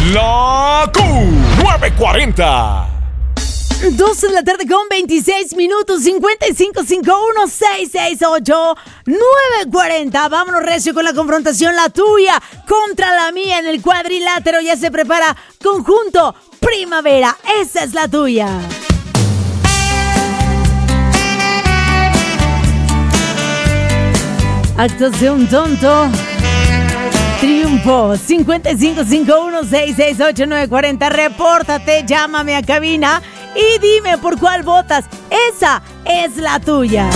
La Q940. 12 de la tarde con 26 minutos, 5551-668-940. Vámonos recio con la confrontación, la tuya contra la mía en el cuadrilátero. Ya se prepara Conjunto Primavera. Esa es la tuya. Actos de un tonto. Triunfo. 5551-668-940. Repórtate, llámame a cabina y dime por cuál votas. Esa es la tuya.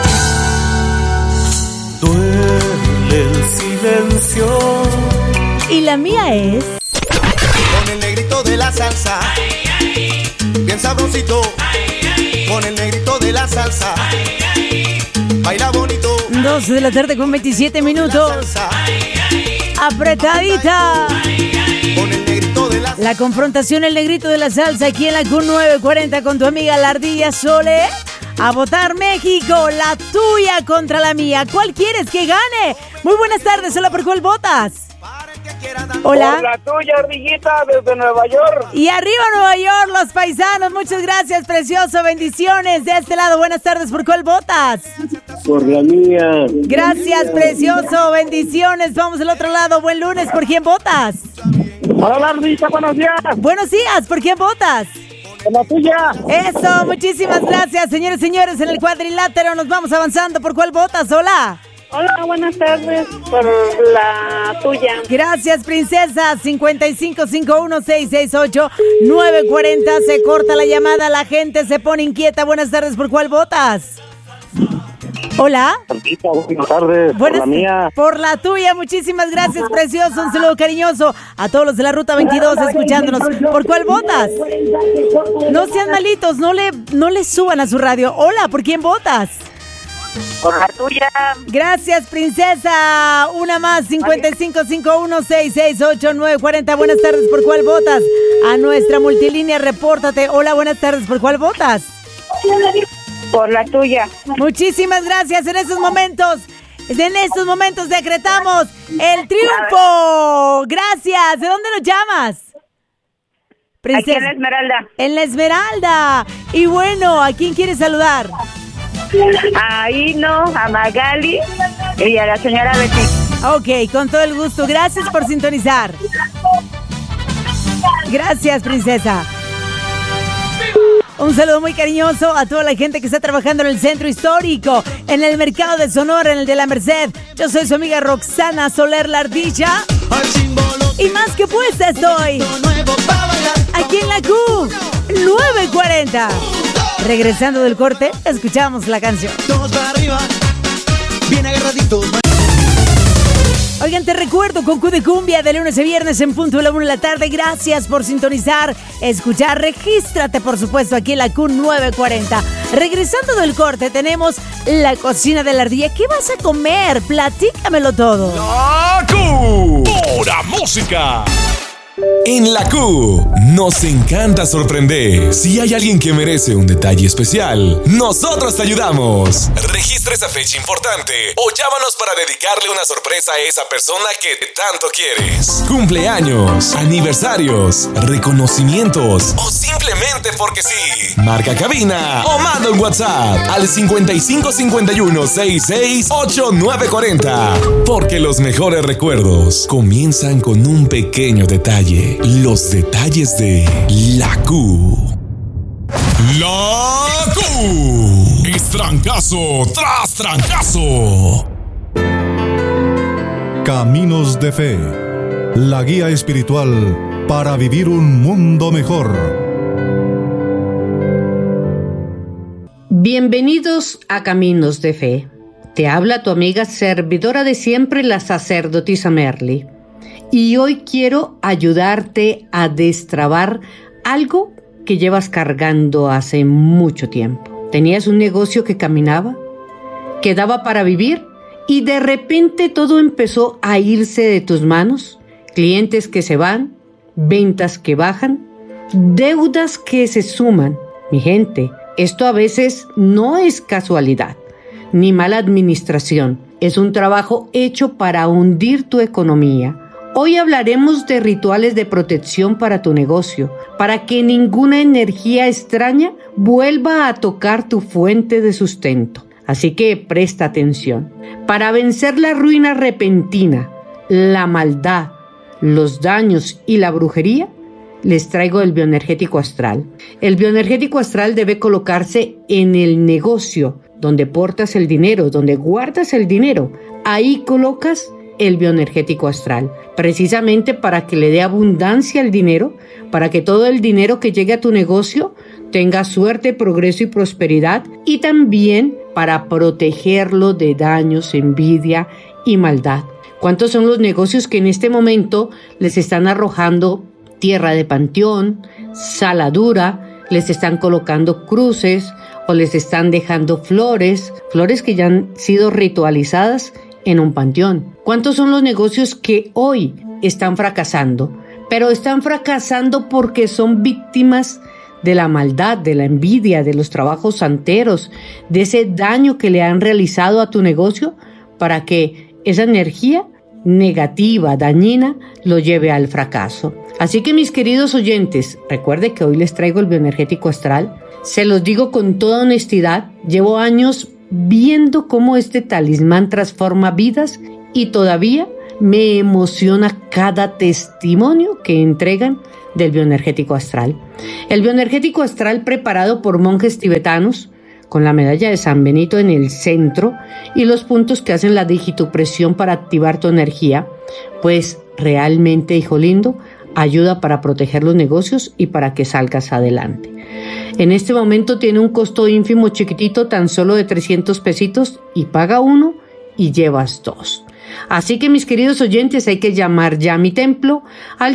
Duele el silencio. Y la mía es... Con el negrito de la salsa. Bien sabrosito. Con el negrito de la salsa. Baila bonito. 12 de la tarde con 27 minutos. Apretadita. Con el negrito de la... La confrontación, el negrito de la salsa aquí en la Q940 con tu amiga la Ardilla Sole. A votar México, la tuya contra la mía. ¿Cuál quieres que gane? Muy buenas tardes, hola, ¿por cuál votas? Hola. Por la tuya, Ardillita, desde Nueva York. Y arriba Nueva York, los paisanos, muchas gracias, precioso, bendiciones. De este lado, buenas tardes, ¿por cuál votas? Por la mía. Gracias, precioso, bendiciones. Vamos al otro lado, buen lunes, ¿por quién votas? Hola, Ardillita, buenos días. Buenos días, ¿por quién votas? Por la tuya. Eso, muchísimas gracias, señores y señores, en el cuadrilátero nos vamos avanzando. ¿Por cuál votas? Hola. Hola, buenas tardes, por la tuya. Gracias, princesa. 5551-668-940. Se corta la llamada, la gente se pone inquieta. Buenas tardes, ¿por cuál votas? Hola. Ardillita, buenas tardes. Buenas, por la mía. Por la tuya, muchísimas gracias, precioso. Un saludo cariñoso a todos los de la Ruta 22 escuchándonos. ¿Por cuál votas? No sean malitos, no le suban a su radio. Hola, ¿por quién votas? Por la tuya. Gracias, princesa. Una más, 5551-668-940. Buenas tardes, ¿por cuál votas? A nuestra multilínea, repórtate. Hola, buenas tardes, ¿por cuál votas? Por la tuya. Muchísimas gracias. En estos momentos decretamos el triunfo. Gracias. ¿De dónde nos llamas? Princesa. Aquí en La Esmeralda. En La Esmeralda. Y bueno, ¿a quién quieres saludar? A Ino, a Magali y a la señora Betty. Ok, con todo el gusto. Gracias por sintonizar. Gracias, princesa. Un saludo muy cariñoso a toda la gente que está trabajando en el centro histórico, en el mercado de Sonora, en el de la Merced. Yo soy su amiga Roxana Soler, la Ardilla. Y más que puesta estoy aquí en la Q940. Regresando del corte, escuchamos la canción. Todos para arriba. Bien agarraditos. Oigan, te recuerdo con Q de Cumbia de lunes a viernes en punto de la 1 de la tarde. Gracias por sintonizar, escuchar, regístrate por supuesto aquí en la Q940. Regresando del corte tenemos la cocina de la Ardilla. ¿Qué vas a comer? Platícamelo todo. La Q. Pura música. En la Q nos encanta sorprender. Si hay alguien que merece un detalle especial, nosotros te ayudamos. Registra esa fecha importante o llámanos para dedicarle una sorpresa a esa persona que tanto quieres. Cumpleaños, aniversarios, reconocimientos o simplemente porque sí. Marca cabina o manda un WhatsApp al 5551-668-940. Porque los mejores recuerdos comienzan con un pequeño detalle. Los detalles de la Q. La Q. Es trancazo tras trancazo. Caminos de Fe. La guía espiritual para vivir un mundo mejor. Bienvenidos a Caminos de Fe. Te habla tu amiga servidora de siempre, la sacerdotisa Merly. Y hoy quiero ayudarte a destrabar algo que llevas cargando hace mucho tiempo. Tenías un negocio que caminaba, que daba para vivir y de repente todo empezó a irse de tus manos. Clientes que se van, ventas que bajan, deudas que se suman. Mi gente, esto a veces no es casualidad, ni mala administración. Es un trabajo hecho para hundir tu economía Hoy hablaremos de rituales de protección para tu negocio, para que ninguna energía extraña vuelva a tocar tu fuente de sustento. Así que presta atención. Para vencer la ruina repentina, la maldad, los daños y la brujería, les traigo el bioenergético astral. El bioenergético astral debe colocarse en el negocio, donde portas el dinero, donde guardas el dinero. Ahí colocas el bioenergético astral, precisamente para que le dé abundancia al dinero, para que todo el dinero que llegue a tu negocio tenga suerte, progreso y prosperidad, y también para protegerlo de daños, envidia y maldad. ¿Cuántos son los negocios que en este momento les están arrojando tierra de panteón, saladura, les están colocando cruces o les están dejando flores que ya han sido ritualizadas en un panteón? ¿Cuántos son los negocios que hoy están fracasando? Pero están fracasando porque son víctimas de la maldad, de la envidia, de los trabajos santeros, de ese daño que le han realizado a tu negocio para que esa energía negativa, dañina, lo lleve al fracaso. Así que mis queridos oyentes, recuerde que hoy les traigo el bioenergético astral. Se los digo con toda honestidad, llevo años viendo cómo este talismán transforma vidas y todavía me emociona cada testimonio que entregan del bioenergético astral. El bioenergético astral preparado por monjes tibetanos con la medalla de San Benito en el centro y los puntos que hacen la digitopresión para activar tu energía, pues realmente, hijo lindo, ayuda para proteger los negocios y para que salgas adelante. En este momento tiene un costo ínfimo chiquitito, tan solo de 300 pesitos, y paga uno y llevas dos. Así que mis queridos oyentes, hay que llamar ya a mi templo al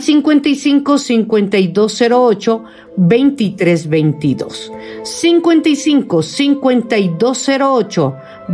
55 5208 2322. 55 5208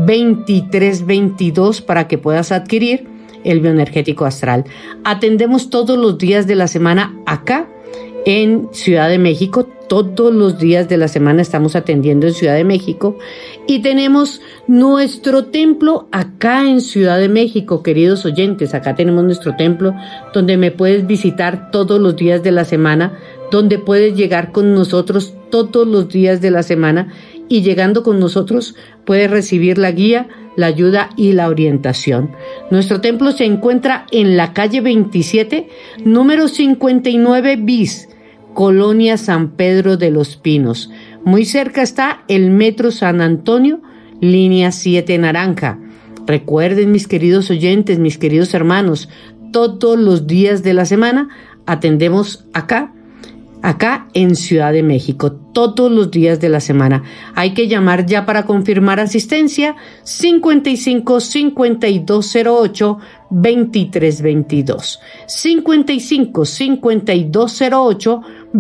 2322 para que puedas adquirir el bioenergético astral. Atendemos todos los días de la semana acá en Ciudad de México. Todos los días de la semana estamos atendiendo en Ciudad de México y tenemos nuestro templo acá en Ciudad de México, queridos oyentes. Acá tenemos nuestro templo donde me puedes visitar todos los días de la semana, donde puedes llegar con nosotros todos los días de la semana y llegando con nosotros puedes recibir la guía, la ayuda y la orientación. Nuestro templo se encuentra en la calle 27, número 59 bis, Colonia San Pedro de los Pinos. Muy cerca está el Metro San Antonio, línea 7 naranja. Recuerden, mis queridos oyentes, mis queridos hermanos, todos los días de la semana atendemos acá en Ciudad de México, todos los días de la semana. Hay que llamar ya para confirmar asistencia 55 5208 2322. 55 5208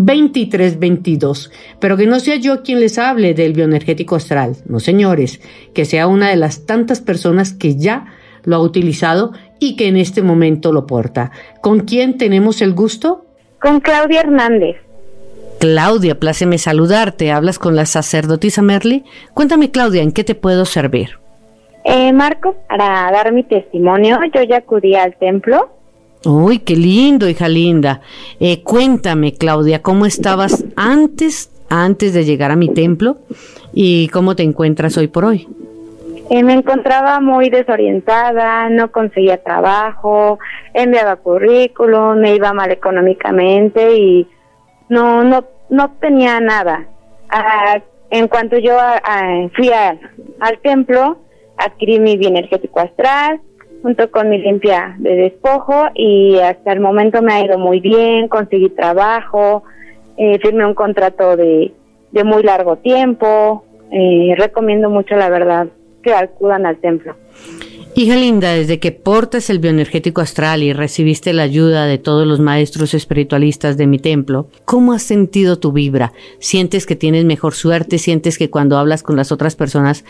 2322. Pero que no sea yo quien les hable del bioenergético astral, no señores, que sea una de las tantas personas que ya lo ha utilizado y que en este momento lo porta. ¿Con quién tenemos el gusto? Con Claudia Hernández. Claudia, pláceme saludarte. ¿Hablas con la sacerdotisa Merly? Cuéntame, Claudia, ¿en qué te puedo servir? Marco, para dar mi testimonio, yo ya acudí al templo. Uy, qué lindo, hija linda. Cuéntame, Claudia, ¿cómo estabas antes de llegar a mi templo y cómo te encuentras hoy por hoy? Me encontraba muy desorientada, no conseguía trabajo, enviaba currículum, me iba mal económicamente y no tenía nada. En cuanto yo fui al templo, adquirí mi bioenergético astral junto con mi limpia de despojo y hasta el momento me ha ido muy bien, conseguí trabajo, firmé un contrato de muy largo tiempo. Recomiendo mucho, la verdad, que acudan al templo. Hija linda, desde que portas el bioenergético astral y recibiste la ayuda de todos los maestros espiritualistas de mi templo, ¿cómo has sentido tu vibra? ¿Sientes que tienes mejor suerte? ¿Sientes que cuando hablas con las otras personas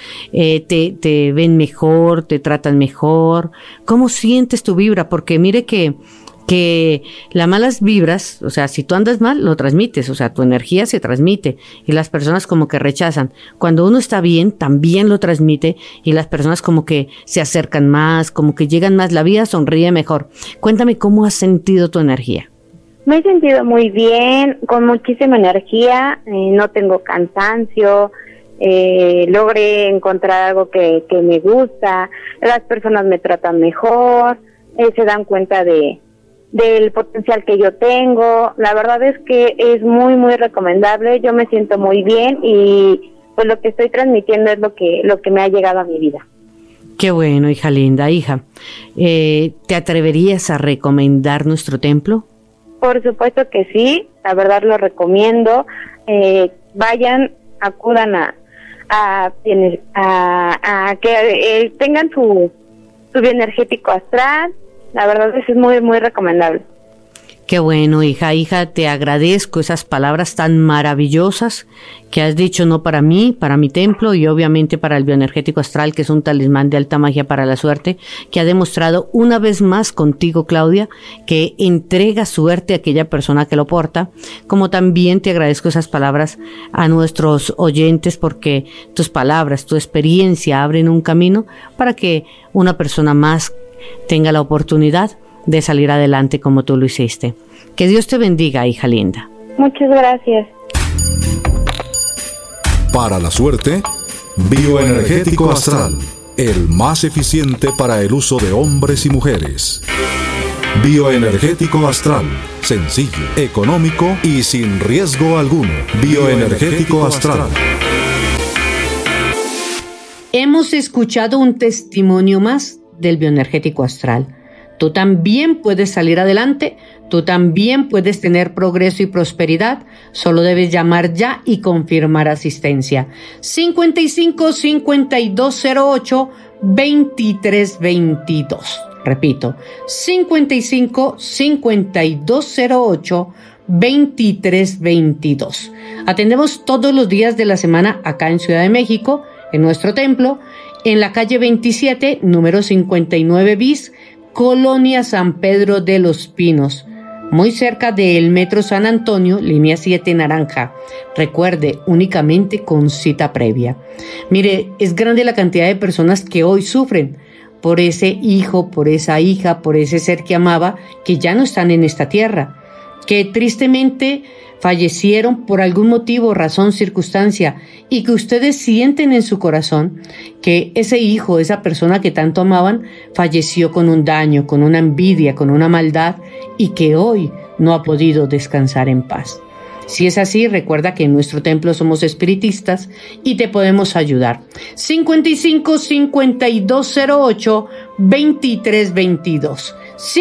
te ven mejor, te tratan mejor? ¿Cómo sientes tu vibra? Porque mire que que las malas vibras, o sea, si tú andas mal, lo transmites, o sea, tu energía se transmite y las personas como que rechazan. Cuando uno está bien, también lo transmite y las personas como que se acercan más, como que llegan más, la vida sonríe mejor. Cuéntame cómo has sentido tu energía. Me he sentido muy bien, con muchísima energía, no tengo cansancio, logré encontrar algo que me gusta, las personas me tratan mejor, se dan cuenta del potencial que yo tengo. La verdad es que es muy, muy recomendable, yo me siento muy bien y pues lo que estoy transmitiendo es lo que me ha llegado a mi vida. Qué bueno, hija linda. Hija, ¿te atreverías a recomendar nuestro templo? Por supuesto que sí, la verdad lo recomiendo. Vayan, acudan a que tengan su bioenergético astral. La verdad es muy, muy recomendable. Qué bueno, hija, te agradezco esas palabras tan maravillosas que has dicho, no para mí, para mi templo y obviamente para el bioenergético astral, que es un talismán de alta magia para la suerte, que ha demostrado una vez más contigo, Claudia, que entrega suerte a aquella persona que lo porta, como también te agradezco esas palabras a nuestros oyentes, porque tus palabras, tu experiencia abren un camino para que una persona más tenga la oportunidad de salir adelante como tú lo hiciste. Que Dios te bendiga, hija linda. Muchas gracias. Para la suerte, bioenergético astral, el más eficiente para el uso de hombres y mujeres. Bioenergético astral, sencillo, económico y sin riesgo alguno. Bioenergético astral. Hemos escuchado un testimonio más del bioenergético astral. Tú también puedes salir adelante, tú también puedes tener progreso y prosperidad, solo debes llamar ya y confirmar asistencia. 55-5208-2322. Repito, 55-5208-2322. Atendemos todos los días de la semana acá en Ciudad de México, en nuestro templo, en la calle 27, número 59 bis, Colonia San Pedro de los Pinos, muy cerca del Metro San Antonio, línea 7 naranja. Recuerde, únicamente con cita previa. Mire, es grande la cantidad de personas que hoy sufren por ese hijo, por esa hija, por ese ser que amaba, que ya no están en esta tierra, que tristemente fallecieron por algún motivo, razón, circunstancia, y que ustedes sienten en su corazón que ese hijo, esa persona que tanto amaban, falleció con un daño, con una envidia, con una maldad, y que hoy no ha podido descansar en paz. Si es así, recuerda que en nuestro templo somos espiritistas y te podemos ayudar. 55-5208-2322.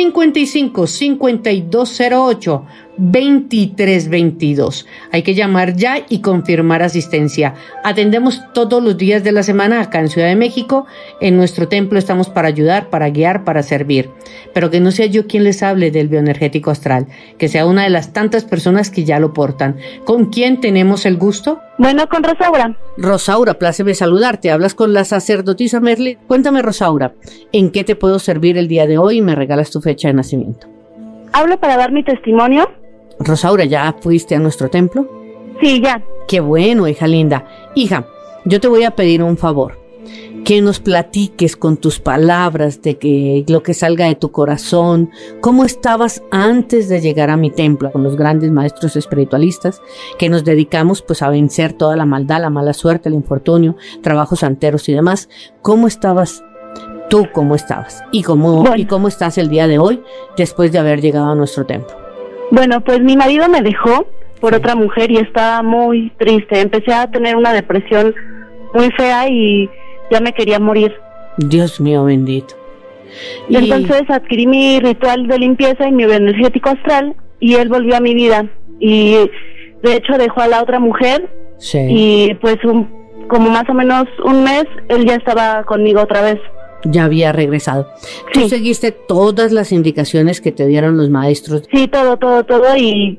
55-5208-2322. Hay que llamar ya y confirmar asistencia. Atendemos todos los días de la semana acá en Ciudad de México. En nuestro templo estamos para ayudar, para guiar, para servir. Pero que no sea yo quien les hable del bioenergético astral, que sea una de las tantas personas que ya lo portan. ¿Con quién tenemos el gusto? Bueno, con Rosaura. Rosaura, pláceme saludarte. Hablas con la sacerdotisa Merly. Cuéntame, Rosaura, ¿en qué te puedo servir el día de hoy y me regalas tu fecha de nacimiento? Hablo para dar mi testimonio. Rosaura, ¿ya fuiste a nuestro templo? Sí, ya. Qué bueno, hija linda. Hija, yo te voy a pedir un favor. Que nos platiques con tus palabras de que lo que salga de tu corazón, cómo estabas antes de llegar a mi templo, con los grandes maestros espiritualistas que nos dedicamos pues a vencer toda la maldad, la mala suerte, el infortunio, trabajos santeros y demás. ¿Cómo estabas tú? ¿Cómo estabas? ¿Y cómo estás el día de hoy después de haber llegado a nuestro templo? Bueno, pues mi marido me dejó por otra mujer y estaba muy triste. Empecé a tener una depresión muy fea y ya me quería morir. Dios mío bendito. Y entonces adquirí mi ritual de limpieza y mi bioenergético astral y él volvió a mi vida. Y de hecho dejó a la otra mujer. Sí. Y pues como más o menos un mes él ya estaba conmigo otra vez. Ya había regresado. Sí. ¿Tú seguiste todas las indicaciones que te dieron los maestros? Sí, todo y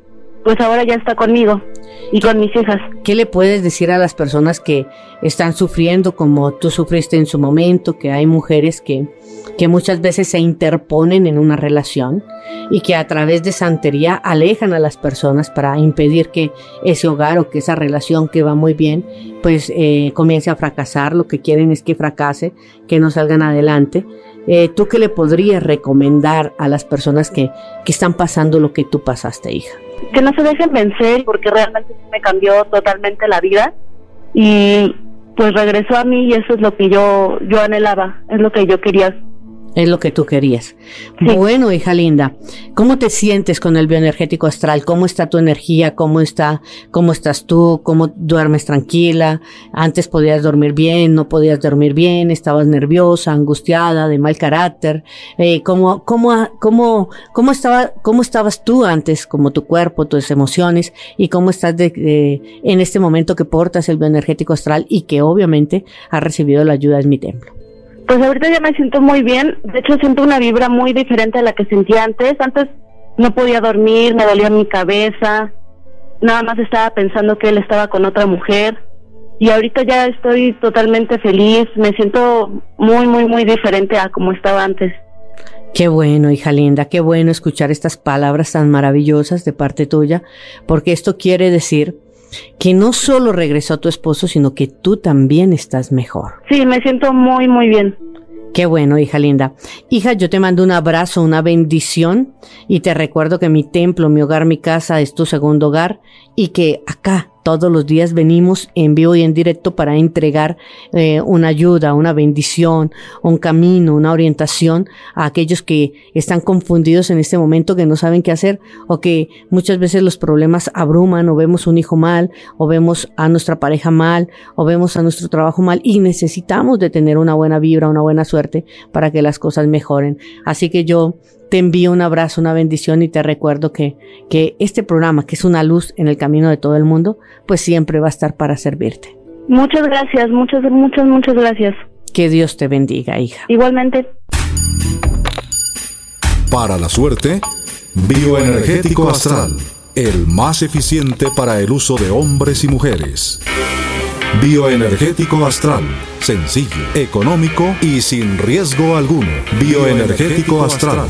pues ahora ya está conmigo y con mis hijas. ¿Qué le puedes decir a las personas que están sufriendo como tú sufriste en su momento? Que hay mujeres que muchas veces se interponen en una relación y que a través de santería alejan a las personas para impedir que ese hogar o que esa relación que va muy bien pues comience a fracasar. Lo que quieren es que fracase, que no salgan adelante. ¿Tú qué le podrías recomendar a las personas que están pasando lo que tú pasaste, hija? Que no se dejen vencer, porque realmente me cambió totalmente la vida y pues regresó a mí y eso es lo que yo anhelaba, es lo que yo quería. Es lo que tú querías. Sí. Bueno, hija linda, ¿cómo te sientes con el bioenergético astral? ¿Cómo está tu energía? ¿Cómo estás tú? ¿Cómo duermes tranquila? Antes podías dormir bien, no podías dormir bien, estabas nerviosa, angustiada, de mal carácter. ¿Cómo estabas tú antes? Como tu cuerpo, tus emociones, y cómo estás en este momento que portas el bioenergético astral y que obviamente has recibido la ayuda en mi templo. Pues ahorita ya me siento muy bien, de hecho siento una vibra muy diferente a la que sentía antes. Antes no podía dormir, me dolía mi cabeza, nada más estaba pensando que él estaba con otra mujer y ahorita ya estoy totalmente feliz, me siento muy, muy, muy diferente a como estaba antes. Qué bueno, hija linda, qué bueno escuchar estas palabras tan maravillosas de parte tuya, porque esto quiere decir que no solo regresó tu esposo, sino que tú también estás mejor. Sí, me siento muy, muy bien. Qué bueno, hija linda. Hija, yo te mando un abrazo, una bendición, y te recuerdo que mi templo, mi hogar, mi casa es tu segundo hogar, y que acá todos los días venimos en vivo y en directo para entregar una ayuda, una bendición, un camino, una orientación a aquellos que están confundidos en este momento, que no saben qué hacer, o que muchas veces los problemas abruman, o vemos un hijo mal, o vemos a nuestra pareja mal, o vemos a nuestro trabajo mal, y necesitamos de tener una buena vibra, una buena suerte para que las cosas mejoren. Así que yo te envío un abrazo, una bendición, y te recuerdo que este programa, que es una luz en el camino de todo el mundo, pues siempre va a estar para servirte. Muchas gracias, muchas gracias. Que Dios te bendiga, hija. Igualmente. Para la suerte, bioenergético astral, el más eficiente para el uso de hombres y mujeres. Bioenergético astral, sencillo, económico y sin riesgo alguno. Bioenergético astral.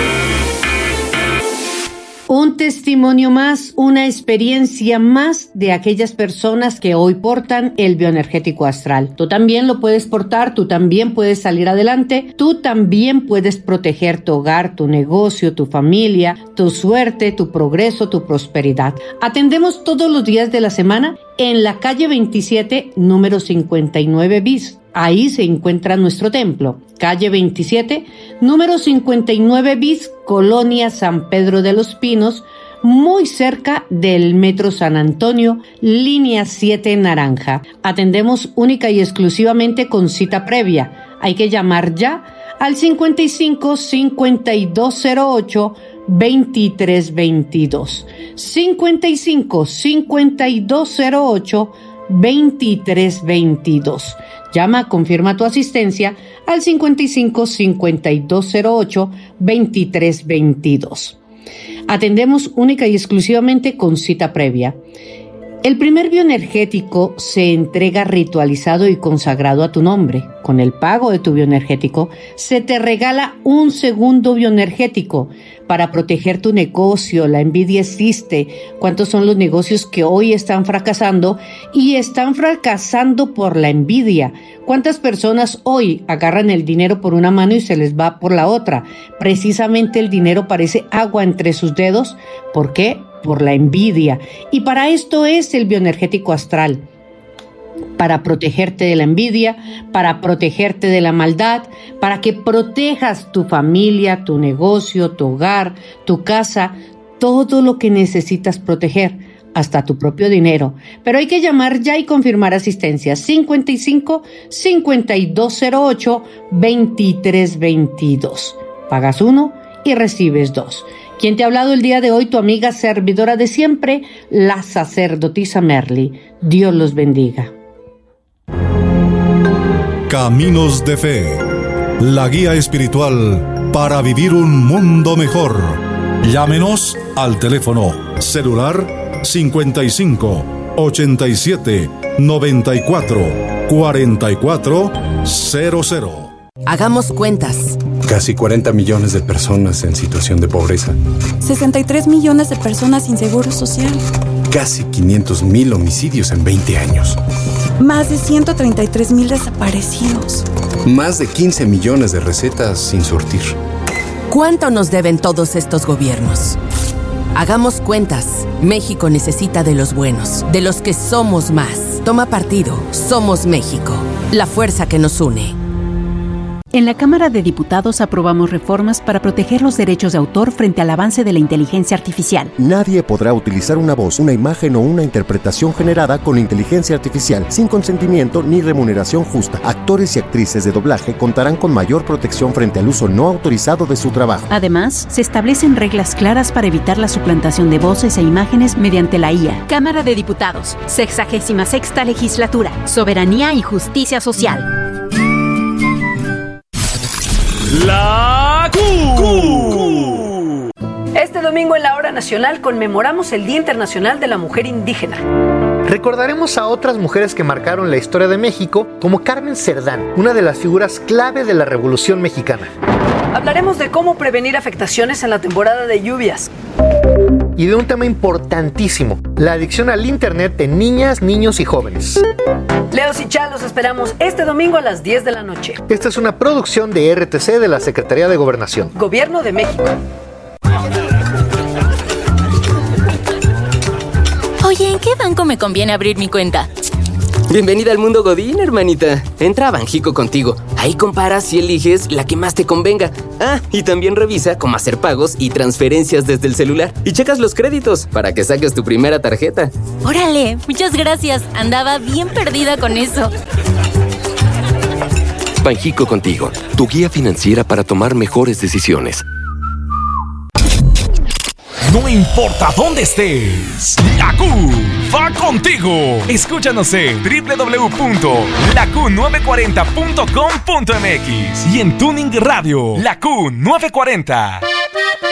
Un testimonio más, una experiencia más de aquellas personas que hoy portan el bioenergético astral. Tú también lo puedes portar, tú también puedes salir adelante, tú también puedes proteger tu hogar, tu negocio, tu familia, tu suerte, tu progreso, tu prosperidad. Atendemos todos los días de la semana en la calle 27, número 59 bis. Ahí se encuentra nuestro templo, calle 27, número 59 bis, Colonia San Pedro de los Pinos, muy cerca del Metro San Antonio, línea 7 naranja. Atendemos única y exclusivamente con cita previa. Hay que llamar ya al 55 5208 2322. 55 5208 2322. Llama, confirma tu asistencia al 55 5208 2322. Atendemos única y exclusivamente con cita previa. El primer bioenergético se entrega ritualizado y consagrado a tu nombre. Con el pago de tu bioenergético, se te regala un segundo bioenergético para proteger tu negocio. La envidia existe. ¿Cuántos son los negocios que hoy están fracasando y están fracasando por la envidia? ¿Cuántas personas hoy agarran el dinero por una mano y se les va por la otra? Precisamente el dinero parece agua entre sus dedos. ¿Por qué? Por la envidia. Y para esto es el bioenergético astral. Para protegerte de la envidia, para protegerte de la maldad, para que protejas tu familia, tu negocio, tu hogar, tu casa, todo lo que necesitas proteger, hasta tu propio dinero. Pero hay que llamar ya y confirmar asistencia. 55 5208 2322. Pagas uno y recibes dos. ¿Quién te ha hablado el día de hoy? Tu amiga servidora de siempre, la sacerdotisa Merly. Dios los bendiga. Caminos de Fe, la guía espiritual para vivir un mundo mejor. Llámenos al teléfono celular 55 87 94 44 00. Hagamos cuentas. Casi 40 millones de personas en situación de pobreza. 63 millones de personas sin seguro social. Casi 500,000 homicidios en 20 años. Más de 133,000 desaparecidos. Más de 15 millones de recetas sin surtir. ¿Cuánto nos deben todos estos gobiernos? Hagamos cuentas. México necesita de los buenos, de los que somos más. Toma partido. Somos México. La fuerza que nos une. En la Cámara de Diputados aprobamos reformas para proteger los derechos de autor frente al avance de la inteligencia artificial. Nadie podrá utilizar una voz, una imagen o una interpretación generada con inteligencia artificial sin consentimiento ni remuneración justa. Actores y actrices de doblaje contarán con mayor protección frente al uso no autorizado de su trabajo. Además, se establecen reglas claras para evitar la suplantación de voces e imágenes mediante la IA. Cámara de Diputados, 66ª Legislatura, Soberanía y Justicia Social. La Q. Este domingo en la Hora Nacional conmemoramos el Día Internacional de la Mujer Indígena. Recordaremos a otras mujeres que marcaron la historia de México, como Carmen Cerdán, una de las figuras clave de la Revolución Mexicana. Hablaremos de cómo prevenir afectaciones en la temporada de lluvias. Y de un tema importantísimo, la adicción al Internet de niñas, niños y jóvenes. Leos y Chal, los esperamos este domingo a las 10 de la noche. Esta es una producción de RTC de la Secretaría de Gobernación. Gobierno de México. Oye, ¿en qué banco me conviene abrir mi cuenta? Bienvenida al mundo Godín, hermanita. Entra a Banjico Contigo. Ahí comparas y eliges la que más te convenga. Ah, y también revisa cómo hacer pagos y transferencias desde el celular. Y checas los créditos para que saques tu primera tarjeta. ¡Órale! Muchas gracias. Andaba bien perdida con eso. Banjico Contigo, tu guía financiera para tomar mejores decisiones. No importa dónde estés, la Q va contigo. Escúchanos en www.laq940.com.mx y en Tuning Radio, la Q940.